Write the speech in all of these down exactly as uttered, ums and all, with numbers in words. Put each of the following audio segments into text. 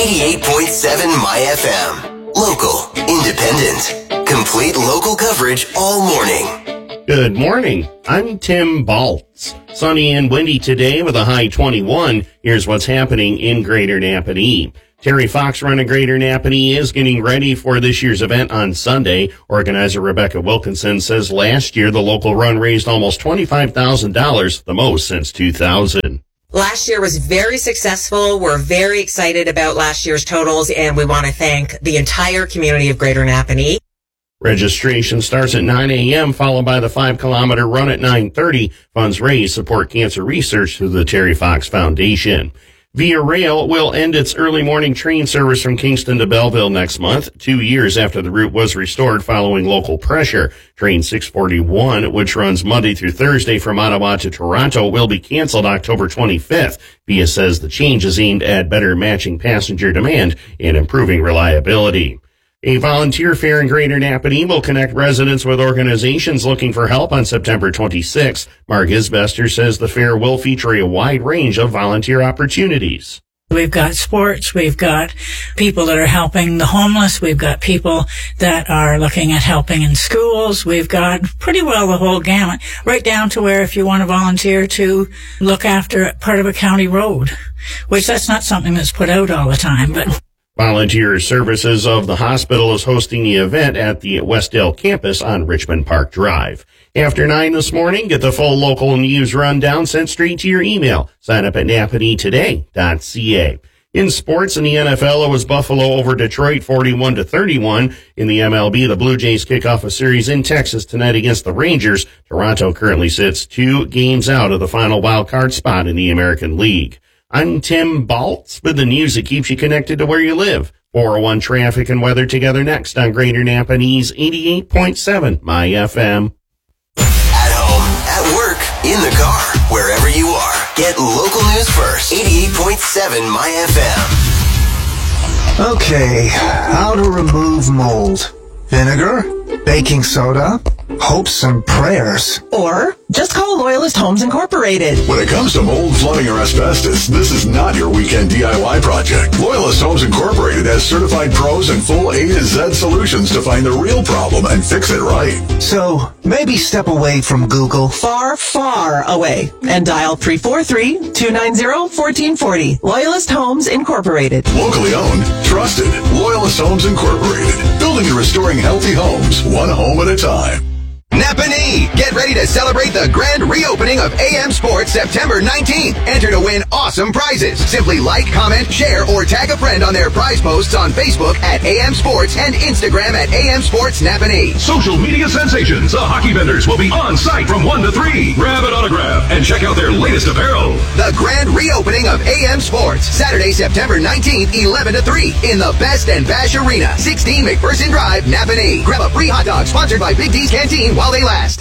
eighty-eight point seven My F M. Local, independent, complete local coverage all morning. Good morning. I'm Tim Baltz. Sunny and windy today with a high twenty-one. Here's what's happening in Greater Napanee. Terry Fox Run of Greater Napanee is getting ready for this year's event on Sunday. Organizer Rebecca Wilkinson says last year the local run raised almost twenty-five thousand dollars, the most since two thousand. Last year was very successful. We're very excited about last year's totals, and we want to thank the entire community of Greater Napanee. Registration starts at nine a.m., followed by the five kilometer run at nine thirty. Funds raised support cancer research through the Terry Fox Foundation. Via Rail will end its early morning train service from Kingston to Belleville next month, two years after the route was restored following local pressure. Train six forty-one, which runs Monday through Thursday from Ottawa to Toronto, will be canceled October twenty-fifth. Via says the change is aimed at better matching passenger demand and improving reliability. A volunteer fair in Greater Napanee will connect residents with organizations looking for help on September twenty-sixth. Mark Isbester says the fair will feature a wide range of volunteer opportunities. We've got sports, we've got people that are helping the homeless, we've got people that are looking at helping in schools, we've got pretty well the whole gamut, right down to where if you want to volunteer to look after part of a county road, which that's not something that's put out all the time, but... Volunteer Services of the hospital is hosting the event at the Westdale campus on Richmond Park Drive. After nine this morning, get the full local news rundown sent straight to your email. Sign up at napanee today dot c a. In sports, in the N F L, it was Buffalo over Detroit forty-one to thirty-one. In the M L B, the Blue Jays kick off a series in Texas tonight against the Rangers. Toronto currently sits two games out of the final wild card spot in the American League. I'm Tim Baltz with the news that keeps you connected to where you live. four oh one traffic and weather together next on Greater Napanee's eighty-eight point seven My F M. At home, at work, in the car, wherever you are. Get local news first. eighty-eight point seven My F M. Okay, how to remove mold. Vinegar, baking soda, hopes and prayers. Or just call Loyalist Homes Incorporated. When it comes to mold, flooding, or asbestos, this is not your weekend D I Y project. Loyalist Homes Incorporated has certified pros and full A to Z solutions to find the real problem and fix it right. So, maybe step away from Google. Far, far away. And dial three four three, two nine zero, one four four zero. Loyalist Homes Incorporated. Locally owned, trusted. Loyalist Homes Incorporated. Building and restoring healthy homes, one home at a time. Napanee, get ready to celebrate the grand reopening of A M Sports September nineteenth. Enter to win awesome prizes. Simply like, comment, share, or tag a friend on their prize posts on Facebook at A M Sports and Instagram at A M Sports Napanee. Social media sensations, the hockey vendors will be on site from one to three. Grab an autograph and check out their latest apparel. The grand reopening of A M Sports, Saturday, September nineteenth, eleven to three, in the Best and Bash Arena, sixteen McPherson Drive, Napanee. Grab a free hot dog sponsored by Big D's Canteen while they last.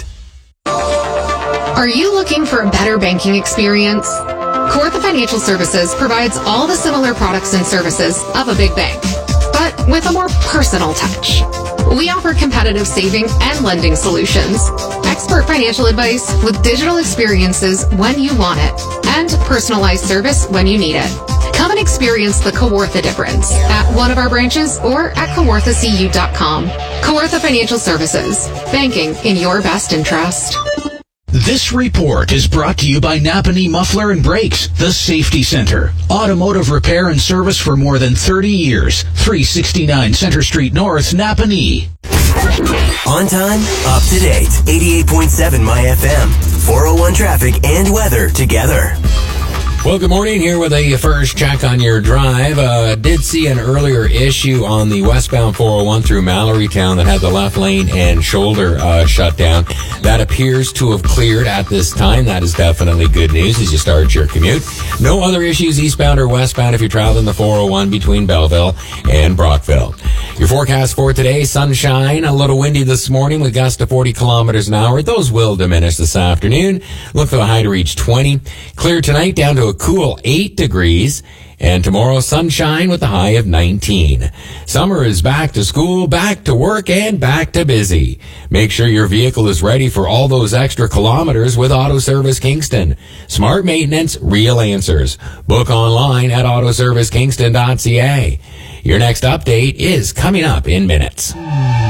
Are you looking for a better banking experience? Kawartha Financial Services provides all the similar products and services of a big bank, but with a more personal touch. We offer competitive saving and lending solutions, expert financial advice with digital experiences when you want it, and personalized service when you need it. Come and experience the Kawartha difference at one of our branches or at kawartha c u dot com. Kawartha Financial Services, banking in your best interest. This report is brought to you by Napanee Muffler and Brakes, the Safety Center. Automotive repair and service for more than thirty years. three sixty-nine Center Street North, Napanee. On time, up to date. eighty-eight point seven My F M. four oh one traffic and weather together. Well, good morning. Here with a first check on your drive. Uh, did see an earlier issue on the westbound four oh one through Mallorytown that had the left lane and shoulder uh, shut down. That appears to have cleared at this time. That is definitely good news as you start your commute. No other issues eastbound or westbound if you're traveling the four oh one between Belleville and Brockville. Your forecast for today, sunshine, a little windy this morning with gusts to forty kilometers an hour. Those will diminish this afternoon. Look for the high to reach twenty. Clear tonight down to a cool eight degrees. And tomorrow, sunshine with a high of nineteen. Summer is back to school, back to work, and back to busy. Make sure your vehicle is ready for all those extra kilometers with Auto Service Kingston. Smart maintenance, real answers. Book online at auto service kingston dot c a. Your next update is coming up in minutes.